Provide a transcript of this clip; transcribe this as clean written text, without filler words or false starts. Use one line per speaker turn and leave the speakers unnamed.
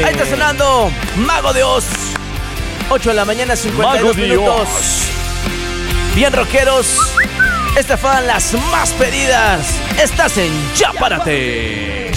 Ahí está sonando Mago de Oz. 8 de la mañana, 52 minutos. Bien rockeros. Estas fueron las más pedidas. Estás en Ya Párate.